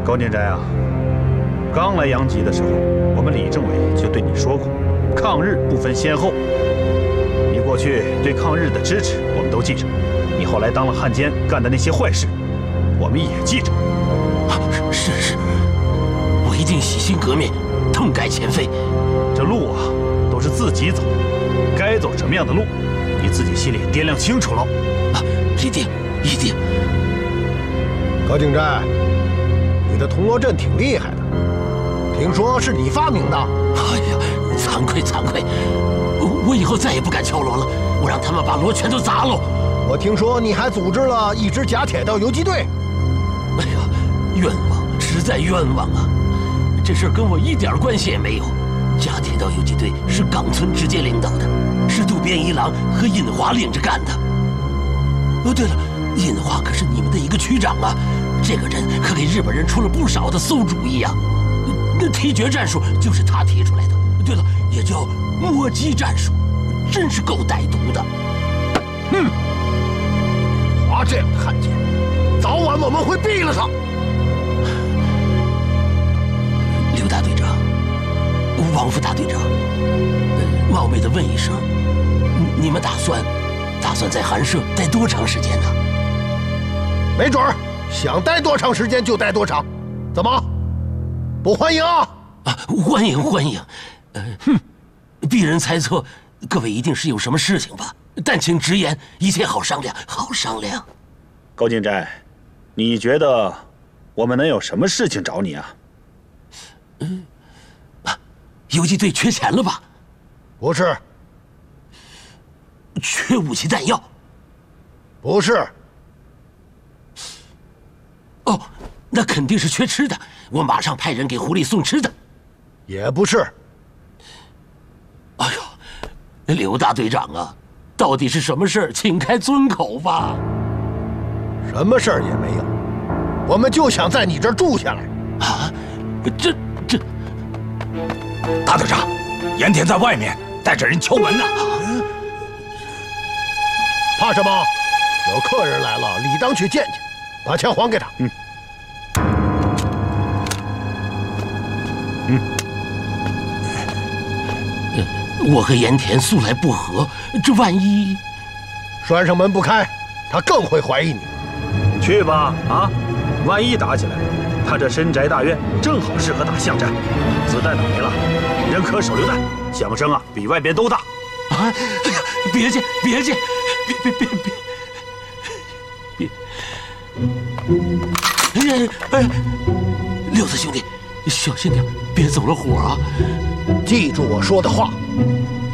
高念斋啊，刚来阳极的时候，我们李政委就对你说过，抗日不分先后。你过去对抗日的支持，我们都记着；你后来当了汉奸干的那些坏事，我们也记着。 是，我一定洗心革面，痛改前非。 这路啊，都是自己走的，该走什么样的路，你自己心里掂量清楚喽。 啊，一定。 高敬斋，你的铜锣阵挺厉害的，听说是你发明的。 哎呀，惭愧，我以后再也不敢敲锣了，我让他们把锣全都砸喽。 我听说你还组织了一支假铁道游击队。 哎呀，冤枉，实在冤枉啊！这事儿跟我一点关系也没有。假铁道游击队是冈村直接领导的，是渡边一郎和尹华领着干的。哦，对了，尹华可是你们的一个区长啊，这个人可给日本人出了不少的馊主意啊。那提决战术就是他提出来的。对了，也叫摸鸡战术，真是够歹毒的。 尹华这样的汉奸，早晚我们会毙了他。 刘大队长，王副大队长，冒昧的问一声，你们打算在寒舍待多长时间呢？ 没准儿想待多长时间就待多长。怎么，不欢迎啊？ 啊，欢迎。鄙人猜测，各位一定是有什么事情吧？但请直言，一切好商量，好商量。 高敬斋，你觉得我们能有什么事情找你啊？ 游击队缺钱了吧？ 不是。 缺武器弹药？ 不是。 哦，那肯定是缺吃的，我马上派人给狐狸送吃的。 也不是。 哎呦，刘大队长啊，到底是什么事儿？请开尊口吧。 什么事儿也没有，我们就想在你这儿住下来。 啊，这， 大队长，盐田在外面带着人敲门呢。 怕什么？有客人来了，理当去见见。把钱还给他。 我和盐田素来不和，这万一拴上门不开，他更会怀疑你。 去吧，啊，万一打起来了，他这深宅大院正好适合打巷战。子弹打没了，人可手榴弹，响声啊比外边都大。 啊！哎呀，别介，别！哎，六子兄弟，小心点，别走了火啊！ 记住我说的话，